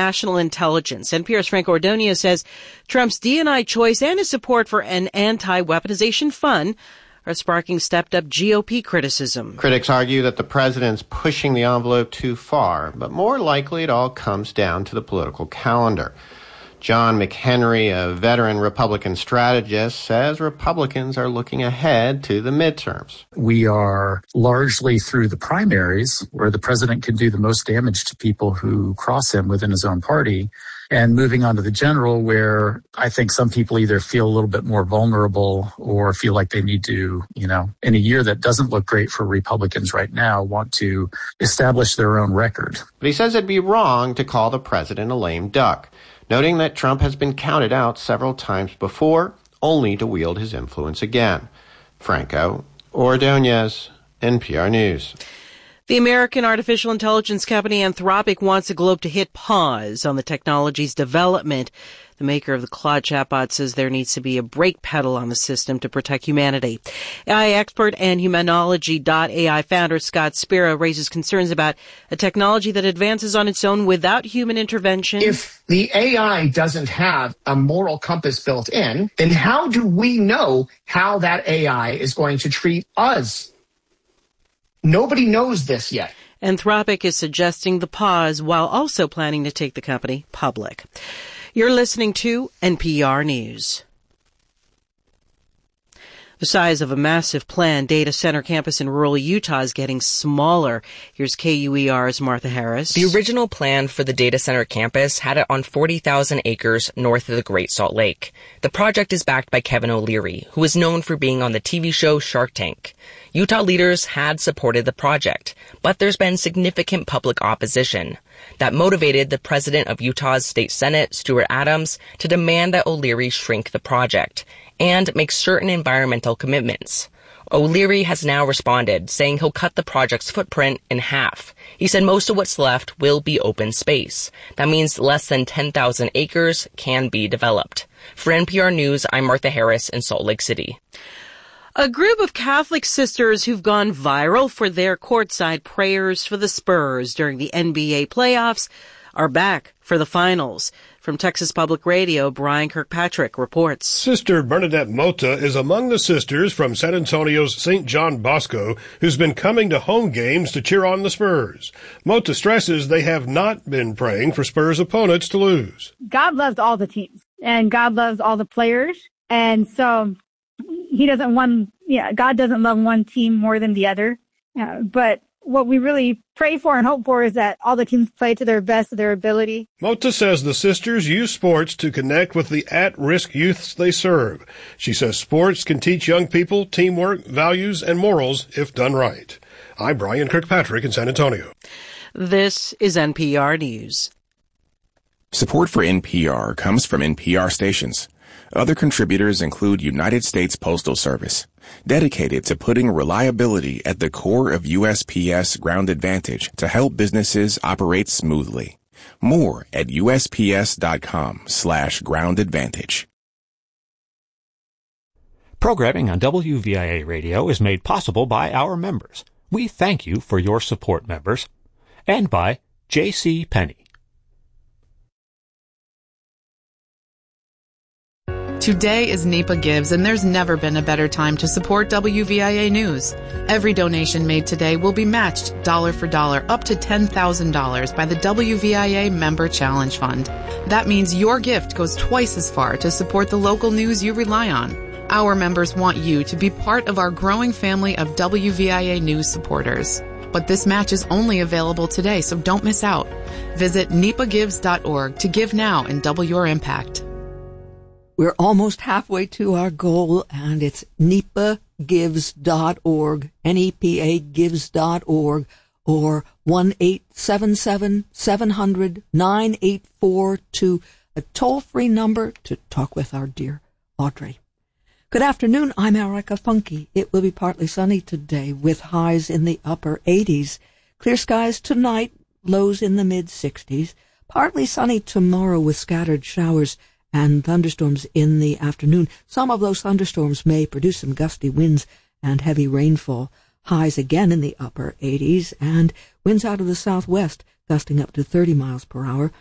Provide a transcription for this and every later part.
national intelligence. NPR's Frank Ordonez says Trump's D&I choice and his support for an anti-weaponization fund are sparking stepped-up GOP criticism. Critics argue that the president's pushing the envelope too far, but more likely it all comes down to the political calendar. John McHenry, a veteran Republican strategist, says Republicans are looking ahead to the midterms. We are largely through the primaries, where the president can do the most damage to people who cross him within his own party, and moving on to the general, where I think some people either feel a little bit more vulnerable or feel like they need to, in a year that doesn't look great for Republicans right now, want to establish their own record. But he says it'd be wrong to call the president a lame duck, noting that Trump has been counted out several times before, only to wield his influence again. Franco Ordonez, NPR News. The American artificial intelligence company Anthropic wants the globe to hit pause on the technology's development. The maker of the Claude chatbot says there needs to be a brake pedal on the system to protect humanity. AI expert and Humanology.ai founder Scott Spira raises concerns about a technology that advances on its own without human intervention. If the AI doesn't have a moral compass built in, then how do we know how that AI is going to treat us? Nobody knows this yet. Anthropic is suggesting the pause while also planning to take the company public. You're listening to NPR News. The size of a massive planned data center campus in rural Utah is getting smaller. Here's KUER's Martha Harris. The original plan for the data center campus had it on 40,000 acres north of the Great Salt Lake. The project is backed by Kevin O'Leary, who is known for being on the TV show Shark Tank. Utah leaders had supported the project, but there's been significant public opposition. That motivated the president of Utah's State Senate, Stuart Adams, to demand that O'Leary shrink the project and make certain environmental commitments. O'Leary has now responded, saying he'll cut the project's footprint in half. He said most of what's left will be open space. That means less than 10,000 acres can be developed. For NPR News, I'm Martha Harris in Salt Lake City. A group of Catholic sisters who've gone viral for their courtside prayers for the Spurs during the NBA playoffs are back for the finals. From Texas Public Radio, Brian Kirkpatrick reports. Sister Bernadette Mota is among the sisters from San Antonio's St. John Bosco who's been coming to home games to cheer on the Spurs. Mota stresses they have not been praying for Spurs opponents to lose. God loves all the teams, and God loves all the players, and so God doesn't love one team more than the other. But what we really pray for and hope for is that all the teams play to their best of their ability. Mota says the sisters use sports to connect with the at-risk youths they serve. She says sports can teach young people teamwork, values, and morals if done right. I'm Brian Kirkpatrick in San Antonio. This is NPR News. Support for NPR comes from NPR stations. Other contributors include United States Postal Service, dedicated to putting reliability at the core of USPS Ground Advantage to help businesses operate smoothly. More at USPS.com/Ground Advantage. Programming on WVIA Radio is made possible by our members. We thank you for your support, members. And by J.C. Penney. Today is NEPA Gives, and there's never been a better time to support WVIA News. Every donation made today will be matched dollar for dollar up to $10,000 by the WVIA Member Challenge Fund. That means your gift goes twice as far to support the local news you rely on. Our members want you to be part of our growing family of WVIA News supporters. But this match is only available today, so don't miss out. Visit NEPAGives.org to give now and double your impact. We're almost halfway to our goal, and it's NEPAGives.org, NEPAGives.org, or 1-877-700-9842, a toll-free number to talk with our dear Audrey. Good afternoon, I'm Erica Funke. It will be partly sunny today with highs in the upper 80s. Clear skies tonight, lows in the mid-60s. Partly sunny tomorrow with scattered showers and thunderstorms in the afternoon. Some of those thunderstorms may produce some gusty winds and heavy rainfall. Highs again in the upper 80s, and winds out of the southwest gusting up to 30 miles per hour.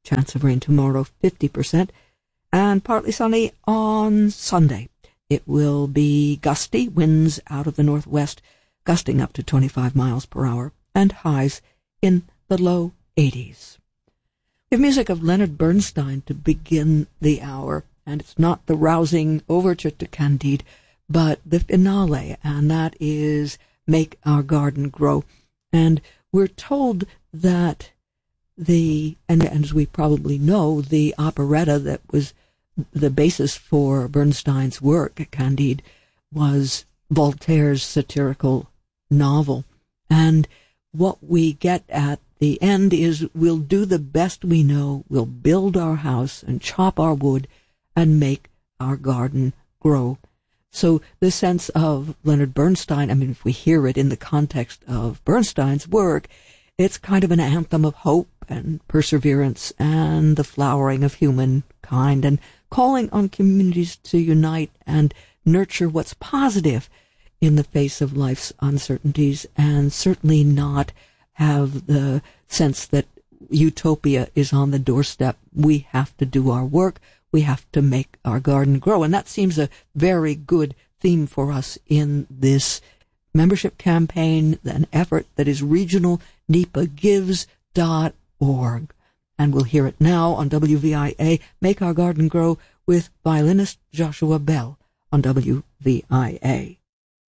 Chance of rain tomorrow, 50%. And partly sunny on Sunday. It will be gusty, winds out of the northwest, gusting up to 25 miles per hour, and highs in the low 80s. We have music of Leonard Bernstein to begin the hour, and it's not the rousing overture to Candide, but the finale, and that is Make Our Garden Grow. And we're told that and as we probably know, the operetta that was the basis for Bernstein's work, Candide, was Voltaire's satirical novel. And what we get at the end is we'll do the best we know, we'll build our house and chop our wood and make our garden grow. So the sense of Leonard Bernstein, I mean, if we hear it in the context of Bernstein's work, it's kind of an anthem of hope and perseverance and the flowering of humankind and calling on communities to unite and nurture what's positive in the face of life's uncertainties, and certainly not have the sense that utopia is on the doorstep. We have to do our work. We have to make our garden grow. And that seems a very good theme for us in this membership campaign, an effort that is regional, NEPAgives.org. And we'll hear it now on WVIA, Make Our Garden Grow, with violinist Joshua Bell on WVIA.